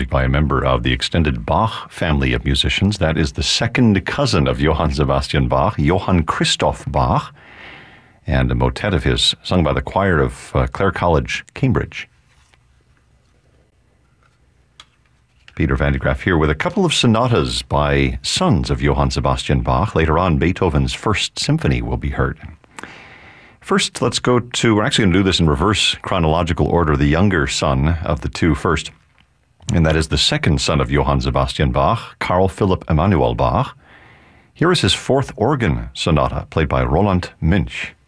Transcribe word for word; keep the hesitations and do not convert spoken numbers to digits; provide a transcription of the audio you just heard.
music by a member of the extended Bach family of musicians. That is the second cousin of Johann Sebastian Bach, Johann Christoph Bach, and a motet of his sung by the choir of uh, Clare College, Cambridge. Peter van de Graaff here with a couple of sonatas by sons of Johann Sebastian Bach. Later on, Beethoven's First Symphony will be heard. First, let's go to, we're actually going to do this in reverse chronological order, the younger son of the two first, and that is the second son of Johann Sebastian Bach, Carl Philipp Emanuel Bach. Here is his fourth organ sonata, played by Roland Münch.